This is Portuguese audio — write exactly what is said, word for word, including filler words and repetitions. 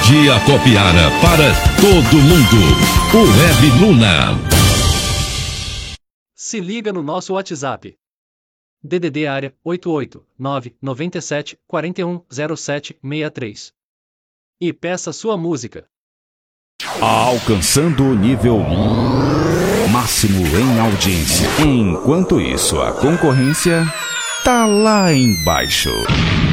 Dia Copiara para todo mundo. O Web Luna. Se liga no nosso WhatsApp. D D D área oito oito nove nove sete quatro um zero sete seis três. E peça sua música. Alcançando o nível máximo em audiência. Enquanto isso, a concorrência tá lá embaixo.